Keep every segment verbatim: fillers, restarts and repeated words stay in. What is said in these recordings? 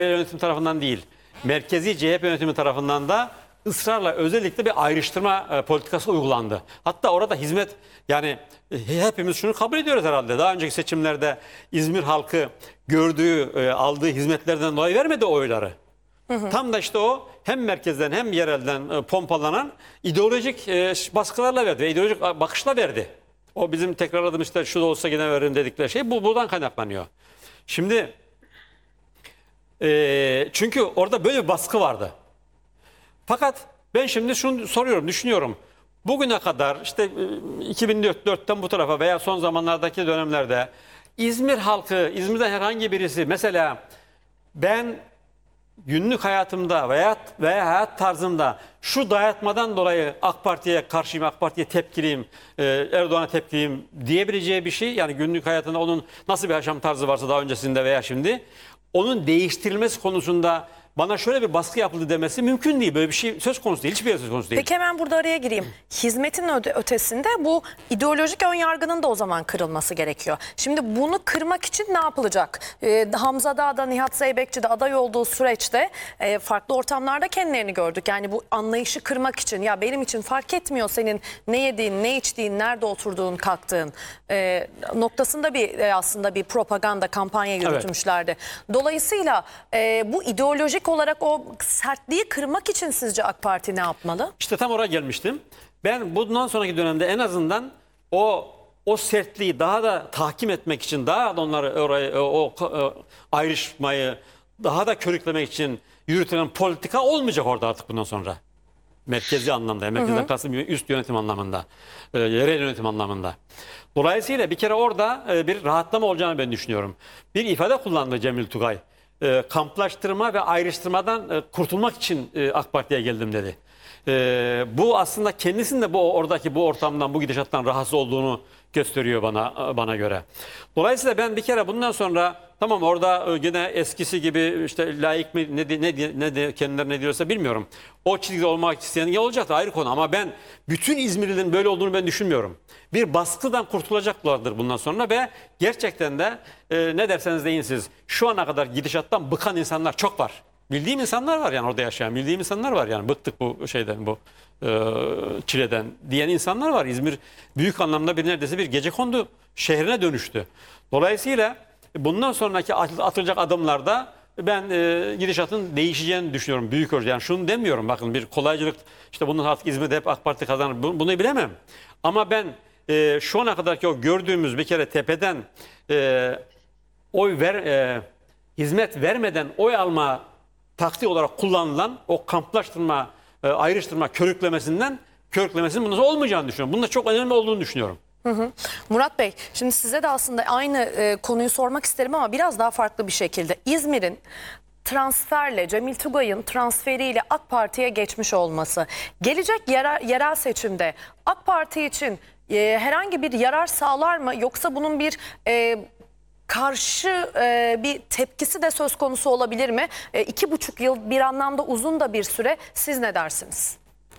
yönetim tarafından değil, merkezi C H P yönetimi tarafından da ısrarla özellikle bir ayrıştırma e, politikası uygulandı. Hatta orada hizmet, yani e, hepimiz şunu kabul ediyoruz herhalde. Daha önceki seçimlerde İzmir halkı gördüğü, e, aldığı hizmetlerden dolayı vermedi oyları. Hı hı. Tam da işte o hem merkezden hem yerelden e, pompalanan ideolojik e, baskılarla verdi ve ideolojik bakışla verdi. O bizim tekrarladığımız işte şu da olsa yine veririm dedikleri şey bu buradan kaynaklanıyor. Şimdi e, çünkü orada böyle bir baskı vardı. Fakat ben şimdi şunu soruyorum, düşünüyorum. Bugüne kadar işte iki bin dörtten bu tarafa veya son zamanlardaki dönemlerde İzmir halkı, İzmir'de herhangi birisi mesela ben günlük hayatımda veya veya hayat tarzımda şu dayatmadan dolayı AK Parti'ye karşıyım, AK Parti'ye tepkiliyim, Erdoğan'a tepkiliyim diyebileceği bir şey, yani günlük hayatında onun nasıl bir yaşam tarzı varsa daha öncesinde veya şimdi onun değiştirilmesi konusunda bana şöyle bir baskı yapıldı demesi mümkün değil. Böyle bir şey söz konusu değil. Hiçbir yer söz konusu değil. Peki hemen burada araya gireyim. Hizmetin öte ötesinde bu ideolojik önyargının da o zaman kırılması gerekiyor. Şimdi bunu kırmak için ne yapılacak? Ee, Hamza Dağ'da, Nihat Zeybekçi'de aday olduğu süreçte e, farklı ortamlarda kendilerini gördük. Yani bu anlayışı kırmak için, ya benim için fark etmiyor senin ne yediğin, ne içtiğin, nerede oturduğun, kalktığın e, noktasında bir e, aslında bir propaganda kampanya yürütmüşlerdi. Evet. Dolayısıyla e, bu ideolojik olarak o sertliği kırmak için sizce AK Parti ne yapmalı? İşte tam oraya gelmiştim. Ben bundan sonraki dönemde en azından o o sertliği daha da tahkim etmek için, daha da onları orayı, o, o ayrışmayı daha da körüklemek için yürütülen politika olmayacak orada artık bundan sonra. Merkezi anlamda, merkezden kastım üst yönetim anlamında, e, yerel yönetim anlamında. Dolayısıyla bir kere orada e, bir rahatlama olacağını ben düşünüyorum. Bir ifade kullandı Cemil Tugay. E, kamplaştırma ve ayrıştırmadan e, kurtulmak için e, AK Parti'ye geldim dedi. E, bu aslında kendisinin de bu oradaki bu ortamdan, bu gidişattan rahatsız olduğunu gösteriyor bana bana göre. Dolayısıyla ben bir kere bundan sonra tamam orada yine eskisi gibi işte layık mı ne ne ne, ne kendileri ne diyorsa bilmiyorum. O çizgide olmak isteyen ya olacaktır, ayrı konu, ama ben bütün İzmirlilerin böyle olduğunu ben düşünmüyorum. Bir baskıdan kurtulacaklardır bundan sonra ve gerçekten de e, ne derseniz deyin siz, şu ana kadar gidişattan bıkan insanlar çok var. Bildiğim insanlar var, yani orada yaşayan bildiğim insanlar var, yani bıktık bu şeyden, bu e, çileden diyen insanlar var. İzmir büyük anlamda bir neredeyse bir gecekondu şehrine dönüştü. Dolayısıyla bundan sonraki atılacak adımlarda ben e, gidişatın değişeceğini düşünüyorum büyük ölçüde. Yani şunu demiyorum, bakın bir kolaycılık işte bunun artık İzmir'de hep AK Parti kazanır, bunu, bunu bilemem. Ama ben e, şu ana kadarki o gördüğümüz bir kere tepeden e, oy ver e, hizmet vermeden oy alma taktiği olarak kullanılan o kamplaştırma, e, ayrıştırma, körüklemesinden körüklemesinin bundan sonra olmayacağını düşünüyorum. Bunun da çok önemli olduğunu düşünüyorum. Hı hı. Murat Bey, şimdi size de aslında aynı e, konuyu sormak isterim ama biraz daha farklı bir şekilde. İzmir'in transferle, Cemil Tugay'ın transferiyle AK Parti'ye geçmiş olması, gelecek yerel, yerel seçimde AK Parti için e, herhangi bir yarar sağlar mı? Yoksa bunun bir e, karşı e, bir tepkisi de söz konusu olabilir mi? E, iki buçuk yıl bir anlamda uzun da bir süre. Siz ne dersiniz?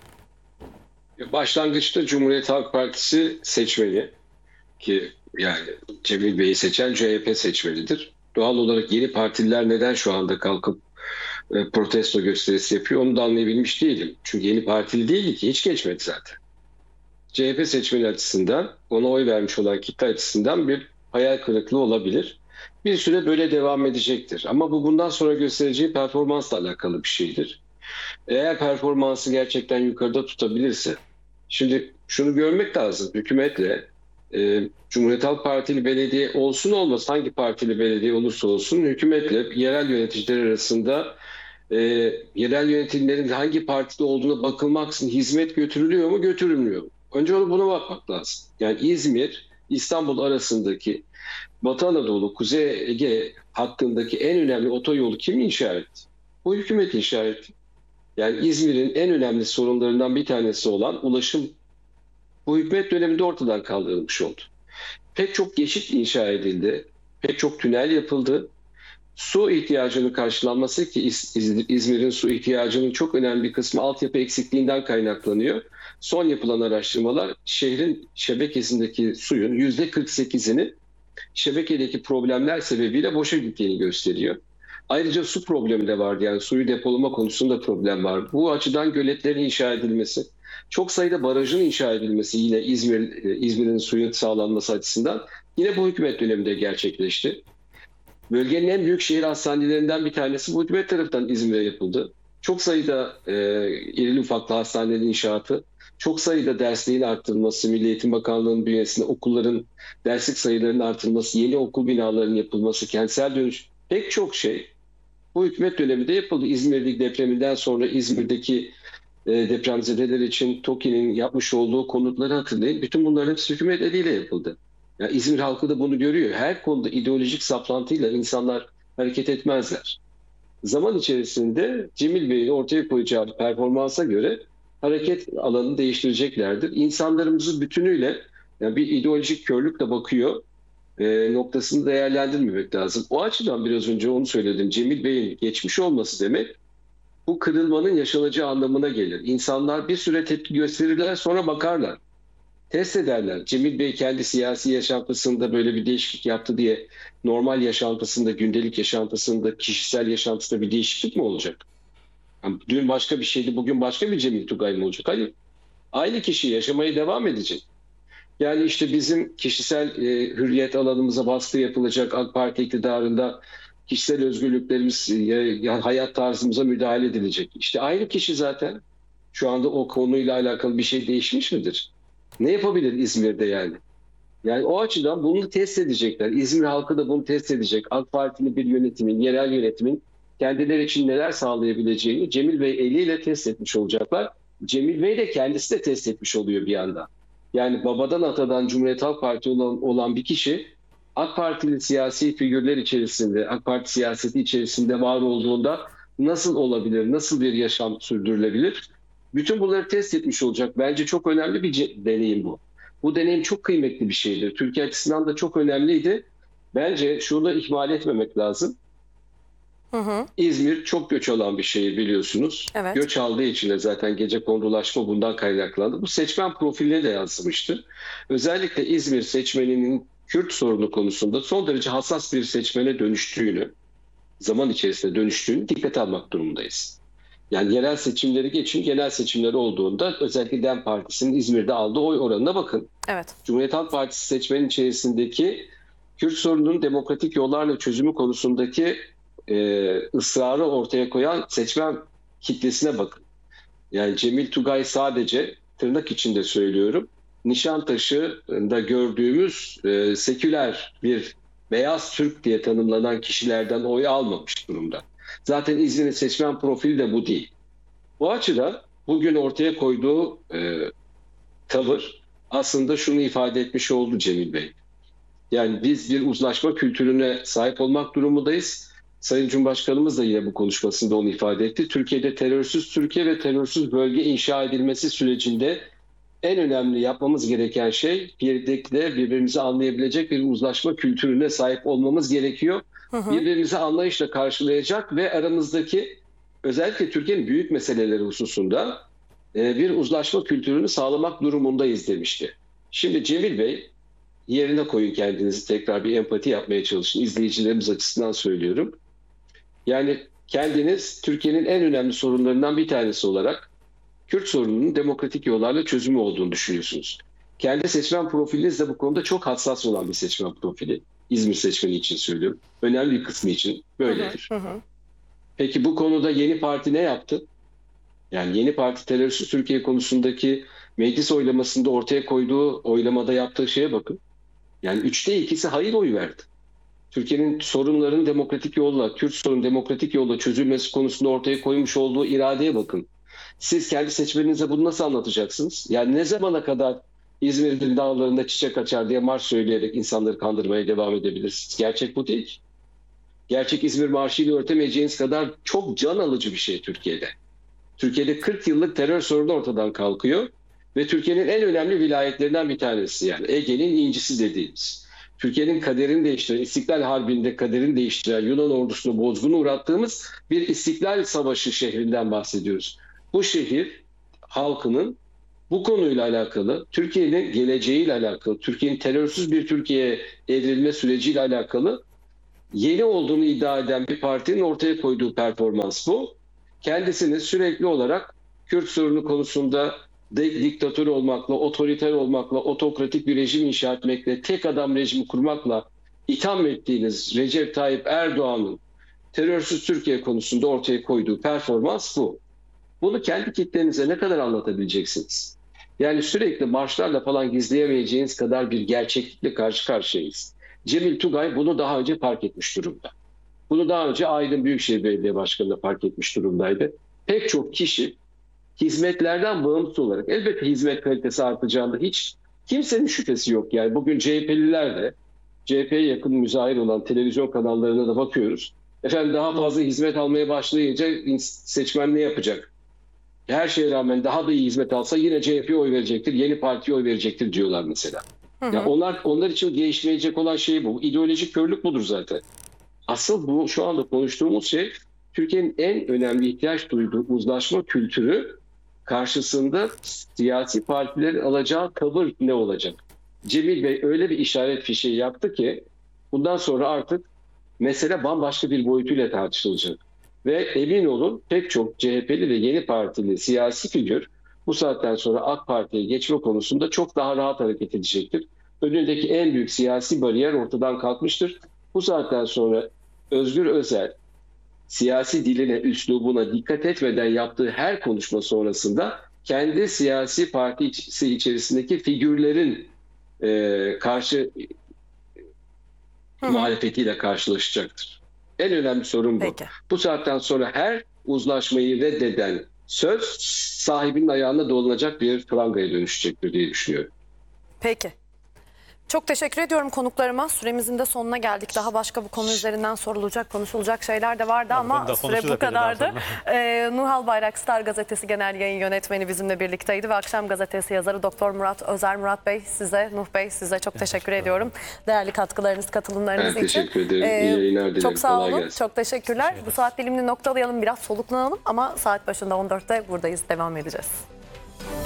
Başlangıçta Cumhuriyet Halk Partisi seçmeli ki yani Cemil Bey'i seçen C H P seçmelidir. Doğal olarak yeni partililer neden şu anda kalkıp e, protesto gösterisi yapıyor onu da anlayabilmiş değilim. Çünkü yeni partili değildi ki, hiç geçmedi zaten. C H P seçmeni açısından, ona oy vermiş olan kitle açısından bir hayal kırıklığı olabilir. Bir süre böyle devam edecektir. Ama bu bundan sonra göstereceği performansla alakalı bir şeydir. Eğer performansı gerçekten yukarıda tutabilirse, şimdi şunu görmek lazım, hükümetle e, Cumhuriyet Halk Partili belediye olsun olmasın, hangi partili belediye olursa olsun, hükümetle yerel yöneticiler arasında e, yerel yönetimlerin hangi partide olduğuna bakılmaksızın hizmet götürülüyor mu, götürülmüyor mu? Önce onu buna bakmak lazım. Yani İzmir, İstanbul arasındaki Batı Anadolu, Kuzey Ege hattındaki en önemli otoyolu kim inşa etti? Bu hükümet inşa etti. Yani İzmir'in en önemli sorunlarından bir tanesi olan ulaşım bu hükümet döneminde ortadan kaldırılmış oldu. Pek çok geçit inşa edildi, pek çok tünel yapıldı. Su ihtiyacının karşılanması ki İzmir'in su ihtiyacının çok önemli bir kısmı altyapı eksikliğinden kaynaklanıyor. Son yapılan araştırmalar şehrin şebekesindeki suyun yüzde kırk sekizini şebekedeki problemler sebebiyle boşa gittiğini gösteriyor. Ayrıca su problemi de vardı. Yani suyu depolama konusunda problem var. Bu açıdan göletlerin inşa edilmesi, çok sayıda barajın inşa edilmesi yine İzmir İzmir'in suyun sağlanması açısından yine bu hükümet döneminde gerçekleşti. Bölgenin en büyük şehir hastanelerinden bir tanesi bu hükümet tarafından İzmir'e yapıldı. Çok sayıda e, irili ufaklı hastanelerin inşaatı, çok sayıda dersliğin arttırılması, Milli Eğitim Bakanlığı'nın bünyesinde okulların derslik sayılarının artırılması, yeni okul binalarının yapılması, kentsel dönüş, pek çok şey bu hükümet döneminde yapıldı. İzmir'deki depreminden sonra İzmir'deki e, depremzedeler için TOKİ'nin yapmış olduğu konutları hatırlayın. Bütün bunların hepsi hükümet eliyle yapıldı. Yani İzmir halkı da bunu görüyor. Her konuda ideolojik saplantıyla insanlar hareket etmezler. Zaman içerisinde Cemil Bey'in ortaya koyacağı performansa göre hareket alanını değiştireceklerdir. İnsanlarımızı bütünüyle yani bir ideolojik körlükle bakıyor e, noktasını değerlendirmemek lazım. O açıdan biraz önce onu söyledim. Cemil Bey'in geçmiş olması demek bu kırılmanın yaşanacağı anlamına gelir. İnsanlar bir süre tepki gösterirler, sonra bakarlar. Test ederler. Cemil Bey kendi siyasi yaşantısında böyle bir değişiklik yaptı diye normal yaşantısında, gündelik yaşantısında, kişisel yaşantısında bir değişiklik mi olacak? Yani dün başka bir şeydi, bugün başka bir Cemil Tugay mı olacak? Hayır. Aynı kişi yaşamaya devam edecek. Yani işte bizim kişisel e, hürriyet alanımıza baskı yapılacak, AK Parti iktidarında kişisel özgürlüklerimiz, e, hayat tarzımıza müdahale edilecek. İşte aynı kişi zaten. Şu anda o konuyla alakalı bir şey değişmiş midir? Ne yapabilir İzmir'de yani? Yani o açıdan bunu test edecekler. İzmir halkı da bunu test edecek. AK Partili bir yönetimin, yerel yönetimin kendileri için neler sağlayabileceğini Cemil Bey eliyle test etmiş olacaklar. Cemil Bey de kendisi de test etmiş oluyor bir yandan. Yani babadan atadan Cumhuriyet Halk Parti olan, olan bir kişi AK Partili siyasi figürler içerisinde, AK Parti siyaseti içerisinde var olduğunda nasıl olabilir, nasıl bir yaşam sürdürülebilir? Bütün bunları test etmiş olacak. Bence çok önemli bir deneyim bu. Bu deneyim çok kıymetli bir şeydir. Türkiye açısından da çok önemliydi. Bence şunu da ihmal etmemek lazım. Hı hı. İzmir çok göç alan bir şehir biliyorsunuz. Evet. Göç aldığı için de zaten gecekondulaşma bundan kaynaklandı. Bu seçmen profiline de yansımıştır. Özellikle İzmir seçmeninin Kürt sorunu konusunda son derece hassas bir seçmene dönüştüğünü, zaman içerisinde dönüştüğünü dikkate almak durumundayız. Yani yerel seçimleri geçin, genel seçimleri olduğunda özellikle DEM Partisi'nin İzmir'de aldığı oy oranına bakın. Evet. Cumhuriyet Halk Partisi seçmenin içerisindeki Kürt sorununun demokratik yollarla çözümü konusundaki e, ısrarı ortaya koyan seçmen kitlesine bakın. Yani Cemil Tugay sadece, tırnak içinde söylüyorum, Nişantaşı'nda gördüğümüz e, seküler bir beyaz Türk diye tanımlanan kişilerden oy almamış durumda. Zaten İzmir'in seçmen profili de bu değil. Bu açıdan bugün ortaya koyduğu e, tavır aslında şunu ifade etmiş oldu Cemil Bey. Yani biz bir uzlaşma kültürüne sahip olmak durumundayız. Sayın Cumhurbaşkanımız da yine bu konuşmasında onu ifade etti. Türkiye'de terörsüz Türkiye ve terörsüz bölge inşa edilmesi sürecinde en önemli yapmamız gereken şey birlikte birbirimizi anlayabilecek bir uzlaşma kültürüne sahip olmamız gerekiyor. Hı hı. Birbirimizi anlayışla karşılayacak ve aramızdaki özellikle Türkiye'nin büyük meseleleri hususunda bir uzlaşma kültürünü sağlamak durumundayız demişti. Şimdi Cemil Bey, yerine koyun kendinizi, tekrar bir empati yapmaya çalışın. İzleyicilerimiz açısından söylüyorum. Yani kendiniz Türkiye'nin en önemli sorunlarından bir tanesi olarak Kürt sorununun demokratik yollarla çözümü olduğunu düşünüyorsunuz. Kendi seçmen profiliniz de bu konuda çok hassas olan bir seçmen profili. İzmir seçmeni için söylüyorum. Önemli bir kısmı için böyledir. Hı hı. Peki bu konuda Yeni Parti ne yaptı? Yani Yeni Parti terörsüz Türkiye konusundaki meclis oylamasında ortaya koyduğu oylamada yaptığı şeye bakın. Yani üçte ikisi hayır oyu verdi. Türkiye'nin sorunlarının demokratik yolla, Kürt sorunun demokratik yolla çözülmesi konusunda ortaya koymuş olduğu iradeye bakın. Siz kendi seçmeninize bunu nasıl anlatacaksınız? Yani ne zamana kadar İzmir'in dağlarında çiçek açar diye marş söyleyerek insanları kandırmaya devam edebilirsiniz? Gerçek bu değil. Gerçek İzmir Marşı'yla örtemeyeceğiniz kadar çok can alıcı bir şey Türkiye'de. Türkiye'de kırk yıllık terör sorunu ortadan kalkıyor ve Türkiye'nin en önemli vilayetlerinden bir tanesi, yani Ege'nin incisi dediğimiz. Türkiye'nin kaderini değiştiren, İstiklal Harbi'nde kaderini değiştiren Yunan ordusunu bozguna uğrattığımız bir İstiklal Savaşı şehrinden bahsediyoruz. Bu şehir halkının bu konuyla alakalı, Türkiye'nin geleceğiyle alakalı, Türkiye'nin terörsüz bir Türkiye'ye evrilme süreciyle alakalı yeni olduğunu iddia eden bir partinin ortaya koyduğu performans bu. Kendisini sürekli olarak Kürt sorunu konusunda diktatör olmakla, otoriter olmakla, otokratik bir rejim inşa etmekle, tek adam rejimi kurmakla itham ettiğiniz Recep Tayyip Erdoğan'ın terörsüz Türkiye konusunda ortaya koyduğu performans bu. Bunu kendi kitlenize ne kadar anlatabileceksiniz? Yani sürekli marşlarla falan gizleyemeyeceğiniz kadar bir gerçeklikle karşı karşıyayız. Cemil Tugay bunu daha önce fark etmiş durumda. Bunu daha önce Aydın Büyükşehir Belediye Başkanı da fark etmiş durumdaydı. Pek çok kişi hizmetlerden bağımsız olarak, elbette hizmet kalitesi artacağında hiç kimsenin şüphesi yok. Yani bugün C H P'liler de, C H P'ye yakın müzahir olan televizyon kanallarına da bakıyoruz. Efendim daha fazla hizmet almaya başlayınca seçmen ne yapacak? Her şeye rağmen daha da iyi hizmet alsa yine C H P'ye oy verecektir, yeni partiye oy verecektir diyorlar mesela. Hı hı. Yani onlar onlar için değişmeyecek olan şey bu. İdeolojik körlük budur zaten. Asıl bu şu anda konuştuğumuz şey Türkiye'nin en önemli ihtiyaç duyduğu uzlaşma kültürü karşısında siyasi partilerin alacağı tavır ne olacak? Cemil Bey öyle bir işaret fişeği yaptı ki bundan sonra artık mesele bambaşka bir boyutuyla tartışılacak. Ve emin olun pek çok C H P'li ve yeni partili siyasi figür bu saatten sonra AK Parti'ye geçme konusunda çok daha rahat hareket edecektir. Önündeki en büyük siyasi bariyer ortadan kalkmıştır. Bu saatten sonra Özgür Özel siyasi diline, üslubuna dikkat etmeden yaptığı her konuşma sonrasında kendi siyasi partisi içerisindeki figürlerin e, karşı Hı-hı. muhalefetiyle karşılaşacaktır. En önemli sorun bu. Peki. Bu saatten sonra her uzlaşmayı reddeden söz sahibinin ayağına dolanacak bir prangaya dönüşecektir diye düşünüyorum. Peki. Çok teşekkür ediyorum konuklarıma. Süremizin de sonuna geldik. Daha başka bu konu üzerinden sorulacak, konuşulacak şeyler de vardı ya ama süre bu kadardı. Ee, Nuhal Bayrak, Star Gazetesi Genel Yayın Yönetmeni bizimle birlikteydi ve Akşam Gazetesi yazarı Doktor Murat Özer. Murat Bey size, Nuh Bey size çok teşekkür, teşekkür ediyorum. Değerli katkılarınız, katılımlarınız ben için. Teşekkür ederim. Ee, İyi yayınlar dilerim. Çok sağ olun. Kolay Çok teşekkürler. Teşekkür bu saat dilimini noktalayalım, biraz soluklanalım ama saat başında on dörtte buradayız, devam edeceğiz.